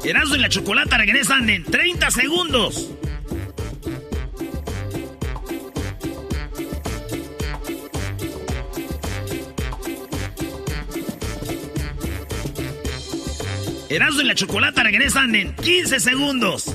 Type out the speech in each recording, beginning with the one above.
Erasmo y la Chocolata regresan en 30 segundos. Erasmo y la Chocolata regresan en 15 segundos.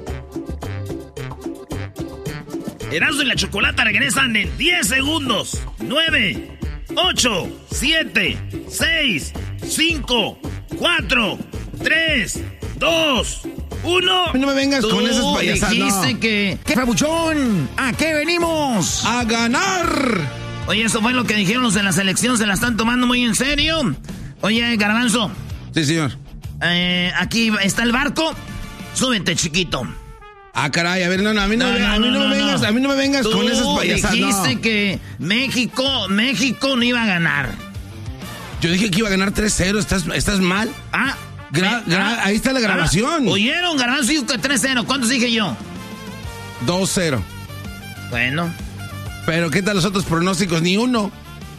Erasmo y la Chocolata regresan en 10 segundos. 9, 8, 7, 6, 5, 4, 3, 2, 1. No me vengas con esas payasadas. Dijiste que... ¡Qué papuchón! ¿A qué venimos? ¡A ganar! Oye, eso fue lo que dijeron los de la selección. ¿Se la están tomando muy en serio? Oye, Garbanzo. Sí, señor. Aquí está el barco. Súbete, chiquito. Ah, caray, a ver, a mí no me vengas con esas payasadas. Dijiste que México no iba a ganar. Yo dije que iba a ganar 3-0, ¿estás mal? Ahí está la grabación. ¿Oyeron? Garbanzo dijo que 3-0. ¿Cuántos dije yo? 2-0. Bueno. Pero ¿qué tal los otros pronósticos? Ni uno.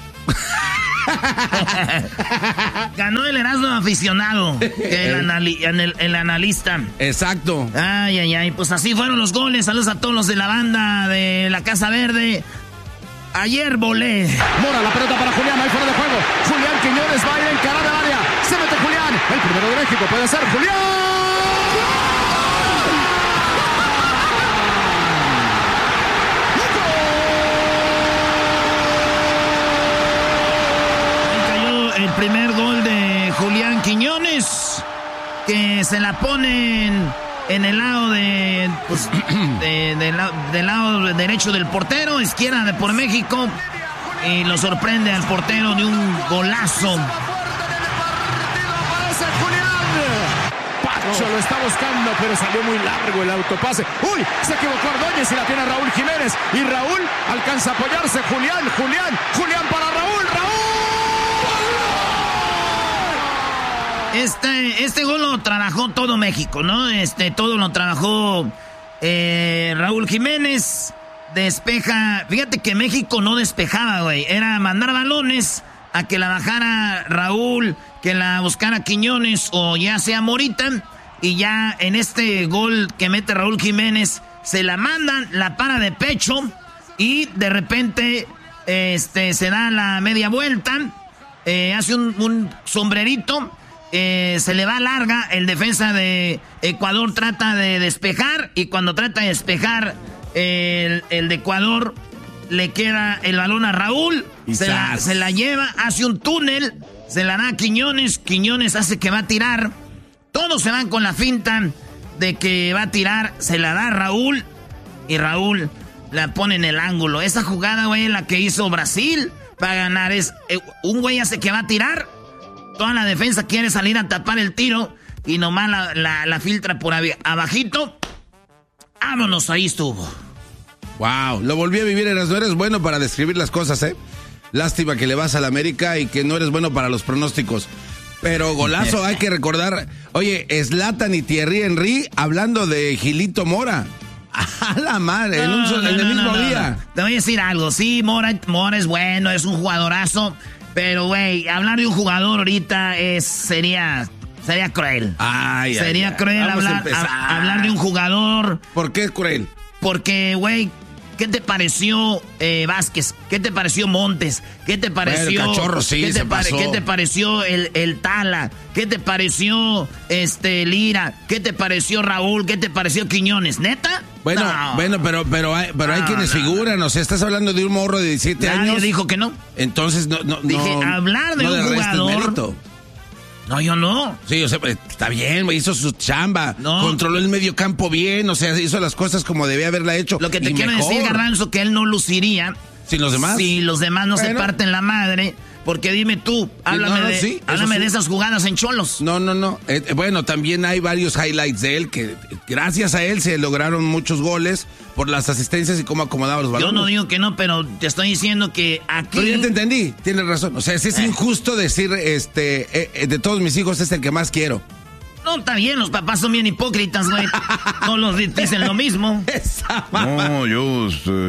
Ganó el Erasmo aficionado, el analista. Exacto. Ay, pues así fueron los goles. Saludos a todos los de la banda de la Casa Verde. Ayer volé. Mora, la pelota para Julián, ahí fuera de juego. Julián Quiñones va a ir a encarar al área. Se mete Julián, el primero de México, puede ser Julián. El primer gol de Julián Quiñones, que se la ponen en el lado del lado derecho del portero, izquierda de por México, y lo sorprende al portero de un golazo. Pacho lo está buscando, pero salió muy largo el autopase. ¡Uy! Se equivocó Ordóñez y la tiene Raúl Jiménez. Y Raúl alcanza a apoyarse. Julián para Raúl. Este gol lo trabajó todo México, ¿no? Todo lo trabajó Raúl Jiménez. Despeja. Fíjate que México no despejaba, güey. Era mandar balones a que la bajara Raúl, que la buscara Quiñones o ya sea Morita. Y ya en este gol que mete Raúl Jiménez, se la mandan, la para de pecho y de repente se da la media vuelta, hace un sombrerito. Se le va larga, el defensa de Ecuador trata de despejar y cuando trata de despejar el de Ecuador le queda el balón a Raúl, se la lleva, hace un túnel, se la da a Quiñones hace que va a tirar, todos se van con la finta de que va a tirar, se la da a Raúl y Raúl la pone en el ángulo. Esa jugada, güey, la que hizo Brasil para ganar es un güey hace que va a tirar. Toda la defensa quiere salir a tapar el tiro y nomás la filtra por abajito. Vámonos, ahí estuvo. Wow, lo volví a vivir, Erasmo. Eres bueno para describir las cosas, ¿eh? Lástima que le vas a la América y que no eres bueno para los pronósticos. Pero golazo, hay que recordar. Oye, Zlatan y Thierry Henry hablando de Gilito Mora. A la madre, en el mismo día. Te voy a decir algo. Sí, Mora es bueno, es un jugadorazo. Pero, güey, hablar de un jugador ahorita sería cruel. Sería cruel hablar de un jugador. ¿Por qué es cruel? Porque, güey, ¿qué te pareció Vázquez? ¿Qué te pareció Montes? ¿Qué te pareció? Bueno, Cachorro, sí, ¿Qué te pareció el Tala? ¿Qué te pareció Lira? ¿Qué te pareció Raúl? ¿Qué te pareció Quiñones? ¿Neta? Bueno, pero hay quienes figuran, o sea, estás hablando de un morro de 17 años. Nadie dijo que no. Entonces, Dije, hablar de un jugador. No, yo no. Sí, o sea, está bien, hizo su chamba. No. Controló el medio campo bien, o sea, hizo las cosas como debía haberla hecho. Lo que te quiero decir, Garbanzo, que él no luciría. ¿Sin los demás? Si los demás no se parten la madre. Porque dime tú, háblame de esas jugadas en Cholos. No. Bueno, también hay varios highlights de él que gracias a él se lograron muchos goles por las asistencias y cómo acomodaba los balones. Yo no digo que no, pero te estoy diciendo que aquí... Pero ya te entendí, tienes razón. O sea, es injusto decir, de todos mis hijos es el que más quiero. No, está bien, los papás son bien hipócritas, güey. No los dicen lo mismo. No, yo,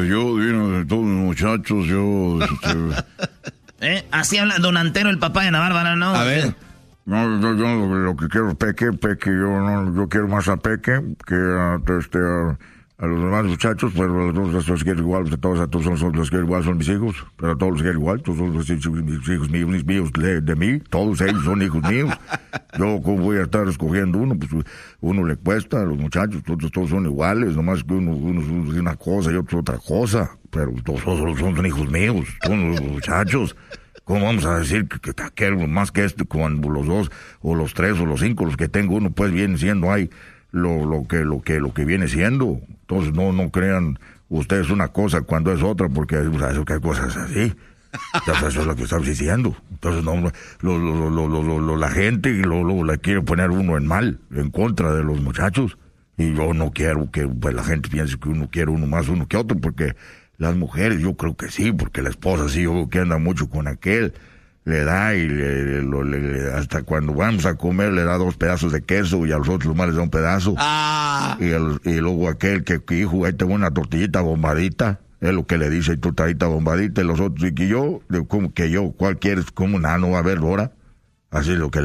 de todos mis muchachos, Así habla Don Antero, el papá de Ana Bárbara, ¿no? A ver. No, yo lo que quiero es Peque, yo quiero más a Peque que a los demás muchachos, pero a todos los quiero igual, todos los quiero igual, son mis hijos, pero a todos los quiero igual, todos son los hijos míos de mí, todos ellos son hijos míos. Yo, ¿cómo voy a estar escogiendo uno? Pues uno le cuesta, a los muchachos, todos son iguales, nomás que uno es una cosa y otro otra cosa, pero todos son hijos míos, son los muchachos. ¿Cómo vamos a decir que aquel más que este, cuando los dos, o los tres, o los cinco, los que tengo uno, pues viene siendo ahí lo que viene siendo? Entonces no crean ustedes una cosa cuando es otra, porque eso que hay cosas así. Entonces, eso es lo que estamos diciendo. Entonces la gente luego la quiere poner uno en mal, en contra de los muchachos. Y yo no quiero que pues, la gente piense que uno quiere uno más uno que otro, porque las mujeres yo creo que sí, porque la esposa sí, yo creo que anda mucho con aquel, le da y hasta cuando vamos a comer le da 2 pedazos de queso y a los otros nomás les da un pedazo. Y luego aquel que hijo, ahí tengo una tortillita bombadita, es lo que le dice, y tortillita bombadita, y los otros, y que yo, como que yo, ¿cuál quieres? ¿Cómo nada? No va a haber hora. Así es lo que le